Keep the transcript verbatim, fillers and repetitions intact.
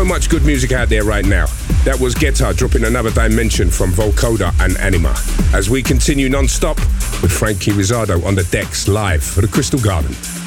so much good music out there right now. That was Guetta dropping Another Dimension from Volcoda and Anima. As we continue non-stop with Frankie Rizzardo on the decks live for the Crystal Garden.